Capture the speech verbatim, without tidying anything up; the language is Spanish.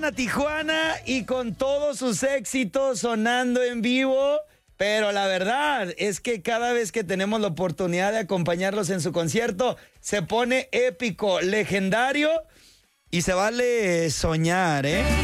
a Tijuana y con todos sus éxitos sonando en vivo. Pero la verdad es que cada vez que tenemos la oportunidad de acompañarlos en su concierto, se pone épico, legendario y se vale soñar, ¿eh?